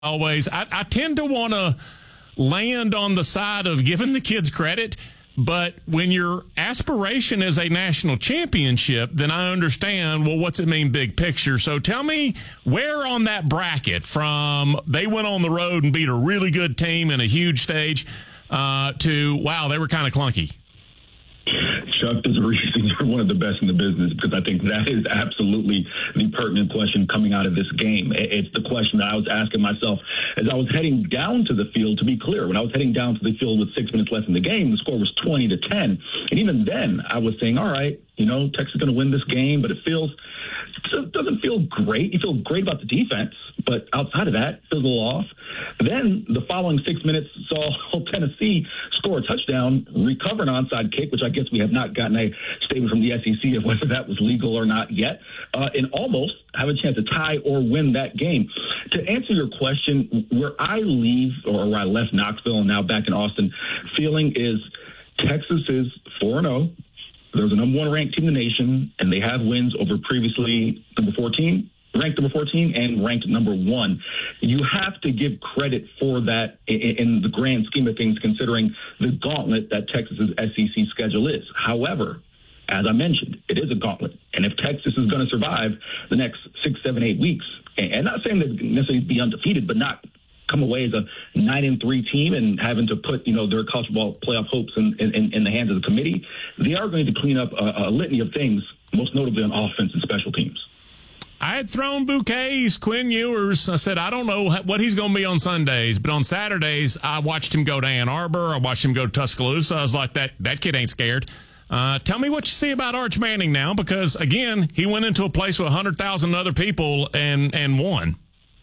always. I tend to want to land on the side of giving the kids credit, but when your aspiration is a national championship, then I understand, well, what's it mean big picture? So tell me where on that bracket from they went on the road and beat a really good team in a huge stage to, wow, they were kind of clunky. Chuck, there's a reason you're one of the best in the business, because I think that is absolutely the pertinent question coming out of this game. It's the question that I was asking myself as I was heading down to the field. To be clear, when I was heading down to the field with 6 minutes left in the game, the score was 20-10. And even then, I was saying, all right, Texas is going to win this game, but it doesn't feel great. You feel great about the defense, but outside of that, it feels a little off. Then the following 6 minutes saw Tennessee score a touchdown, recover an onside kick, which I guess we have not gotten a statement from the SEC of whether that was legal or not yet, and almost have a chance to tie or win that game. To answer your question, where I leave, or where I left Knoxville and now back in Austin, feeling is Texas is 4-0. They're the number one ranked team in the nation, and they have wins over previously ranked number 14 and ranked number 1. You have to give credit for that in the grand scheme of things, considering the gauntlet that Texas's SEC schedule is. However, as I mentioned, it is a gauntlet. And if Texas is going to survive the next 6, 7, 8 weeks, and not saying that necessarily be undefeated, but not come away as a 9-3 team and having to put, their college football playoff hopes in the hands of the committee, they are going to clean up a litany of things, most notably on offense and special teams. I had thrown bouquets, Quinn Ewers. I said, I don't know what he's going to be on Sundays, but on Saturdays, I watched him go to Ann Arbor. I watched him go to Tuscaloosa. I was like, that kid ain't scared. Tell me what you see about Arch Manning now, because, again, he went into a place with 100,000 other people and won.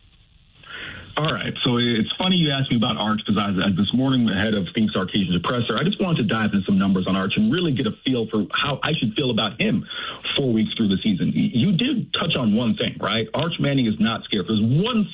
All right, so it's funny you asked me about Arch, because as this morning ahead of Steve Sarkisian's presser, I just wanted to dive into some numbers on Arch and really get a feel for how I should feel about him 4 weeks through the season. You did touch on one thing, right? Arch Manning is not scared. There's one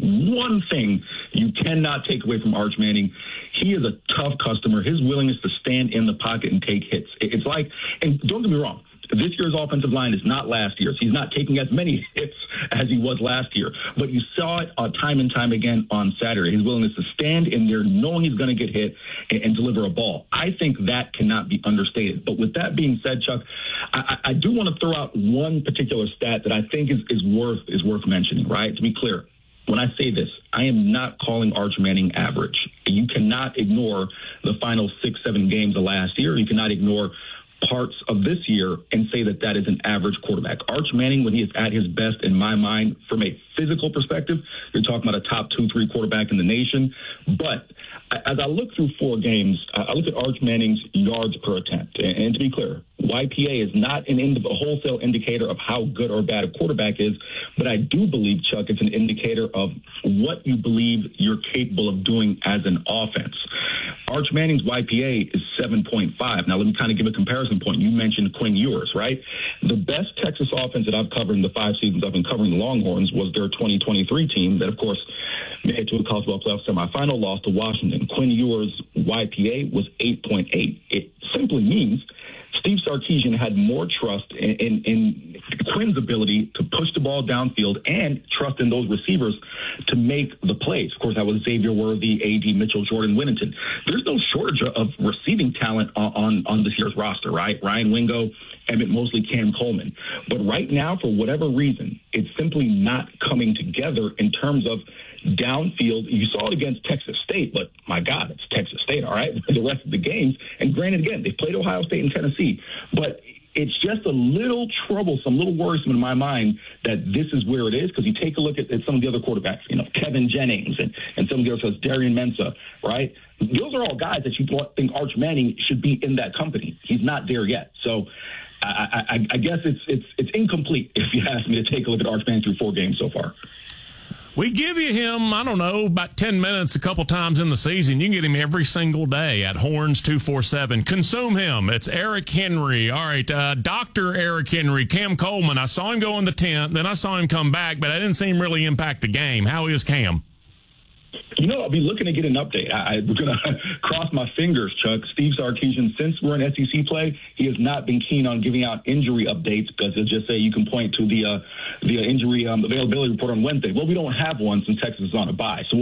thing you cannot take away from Arch Manning. He is a tough customer. His willingness to stand in the pocket and take hits. It's like, and don't get me wrong, this year's offensive line is not last year's. He's not taking as many hits as he was last year. But you saw it time and time again on Saturday. His willingness to stand in there knowing he's going to get hit and deliver a ball. I think that cannot be understated. But with that being said, Chuck, I do want to throw out one particular stat that I think is worth mentioning, right? To be clear, when I say this, I am not calling Arch Manning average. You cannot ignore the final 6, 7 games of last year. You cannot ignore parts of this year and say that is an average quarterback. Arch Manning, when he is at his best, in my mind, from a physical perspective, you're talking about a top 2, 3 quarterback in the nation. But as I look through 4 games, I look at Arch Manning's yards per attempt. And to be clear, YPA is not a wholesale indicator of how good or bad a quarterback is, but I do believe, Chuck, it's an indicator of what you believe you're capable of doing as an offense. Arch Manning's YPA is 7.5. Now, let me kind of give a comparison point. You mentioned Quinn Ewers, right? The best Texas offense that I've covered in the 5 seasons I've been covering the Longhorns was their 2023 team that, of course, made it to a college football playoff semifinal, lost to Washington. Quinn Ewers' YPA was 8.8. It simply means Steve Sarkisian had more trust in Quinn's ability to push the ball downfield and trust in those receivers to make the plays. Of course, that was Xavier Worthy, A.D. Mitchell, Jordan Whittington. There's no shortage of receiving talent on this year's roster, right? Ryan Wingo, Emmett Mosley, Cam Coleman. But right now, for whatever reason, it's simply not coming together in terms of downfield. You saw it against Texas State, but my God, it's Texas State, all right? The rest of the games, and granted, again, they played Ohio State and Tennessee, but it's just a little troublesome, a little worrisome in my mind that this is where it is, because you take a look at some of the other quarterbacks, Kevin Jennings and some of the other guys, Darian Mensah, right? Those are all guys that you think Arch Manning should be in that company. He's not there yet. So I guess it's incomplete if you ask me to take a look at Arch Manning through 4 games so far. We give you him, I don't know, about 10 minutes a couple times in the season. You can get him every single day at Horns 247. Consume him. It's Eric Henry. All right, Dr. Eric Henry, Cam Coleman. I saw him go in the tent, then I saw him come back, but I didn't see him really impact the game. How is Cam? I'll be looking to get an update. I'm going to cross my fingers, Chuck. Steve Sarkisian, since we're in SEC play, he has not been keen on giving out injury updates because he'll just say you can point to the injury availability report on Wednesday. Well, we don't have one since Texas is on a bye. So